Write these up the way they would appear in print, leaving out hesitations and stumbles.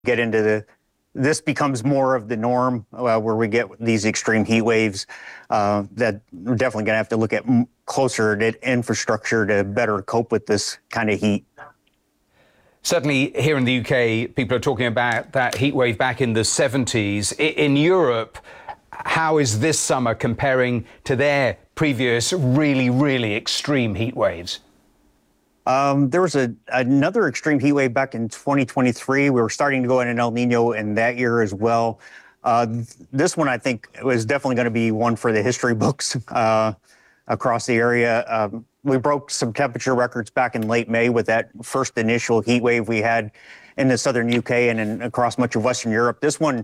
get into this becomes more of the norm where we get these extreme heat waves that we're definitely going to have to look at closer at infrastructure to better cope with this kind of heat. Certainly here in the UK, people are talking about that heat wave back in the 70s. In Europe, how is this summer comparing to their previous really extreme heat waves? There was another extreme heat wave back in 2023. We were starting to go into El Nino in that year as well. This one, I think, was definitely going to be one for the history books across the area. We broke some temperature records back in late May with that first initial heat wave we had in the southern UK and across much of Western Europe. This one,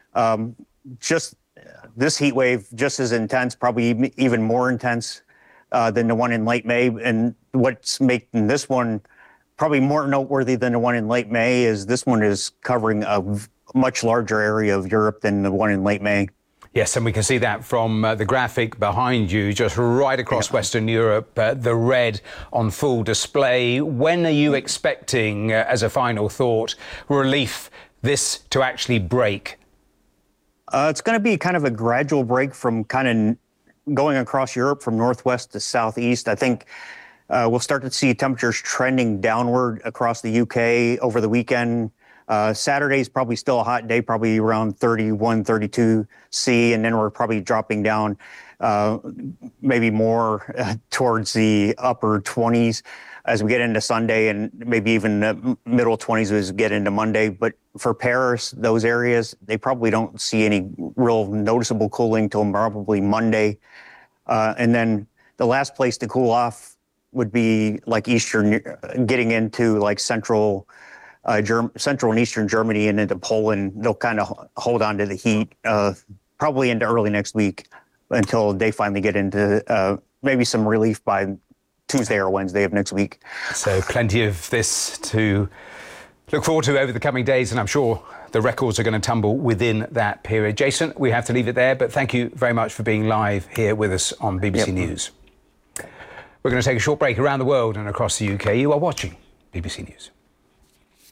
this heat wave, just as intense, probably even more intense than the one in late May. And what's making this one probably more noteworthy than the one in late May is this one is covering a much larger area of Europe than the one in late May. Yes, and we can see that from the graphic behind you, just right across Western Europe, the red on full display. When are you expecting, as a final thought, relief this to actually break? It's going to be kind of a gradual break from kind of going across Europe from northwest to southeast. I think we'll start to see temperatures trending downward across the UK over the weekend. Saturday's probably still a hot day, probably around 31, 32 C, and then we're probably dropping down maybe more towards the upper 20s as we get into Sunday, and maybe even the middle 20s as we get into Monday. But for Paris, those areas, they probably don't see any real noticeable cooling till probably Monday. And then the last place to cool off would be like getting into like central and eastern Germany and into Poland. They'll kind of hold on to the heat probably into early next week until they finally get into maybe some relief by Tuesday or Wednesday of next week. So plenty of this to look forward to over the coming days, and I'm sure the records are going to tumble within that period. Jason, we have to leave it there, but thank you very much for being live here with us on BBC News. We're going to take a short break around the world and across the UK. You are watching BBC News.